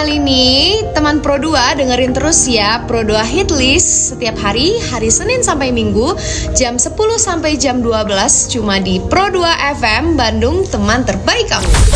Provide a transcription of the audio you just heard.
kali ini, teman Pro 2 dengerin terus ya Pro 2 Hit List setiap hari Senin sampai Minggu, jam 10 sampai jam 12, cuma di Pro 2 FM Bandung, teman terbaik kamu.